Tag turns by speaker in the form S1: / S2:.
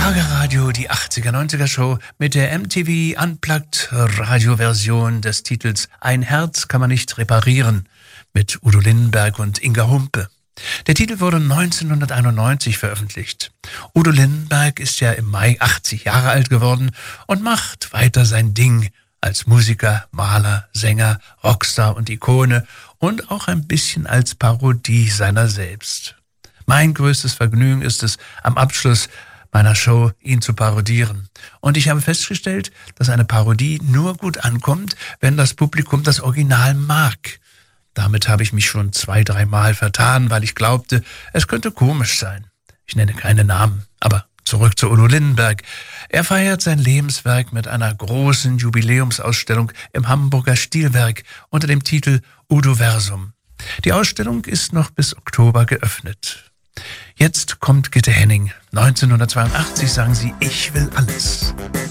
S1: Schlagerradio, die 80er, 90er Show mit der MTV Unplugged Radioversion des Titels Ein Herz kann man nicht reparieren mit Udo Lindenberg und Inga Humpe. Der Titel wurde 1991 veröffentlicht. Udo Lindenberg ist ja im Mai 80 Jahre alt geworden und macht weiter sein Ding als Musiker, Maler, Sänger, Rockstar und Ikone und auch ein bisschen als Parodie seiner selbst. Mein größtes Vergnügen ist es, am Abschluss meiner Show ihn zu parodieren. Und ich habe festgestellt, dass eine Parodie nur gut ankommt, wenn das Publikum das Original mag. Damit habe ich mich schon 2-3 Mal vertan, weil ich glaubte, es könnte komisch sein. Ich nenne keine Namen, aber zurück zu Udo Lindenberg. Er feiert sein Lebenswerk mit einer großen Jubiläumsausstellung im Hamburger Stilwerk unter dem Titel Udoversum. Die Ausstellung ist noch bis Oktober geöffnet. Jetzt kommt Gitte Henning. 1982 sang sie Ich will alles.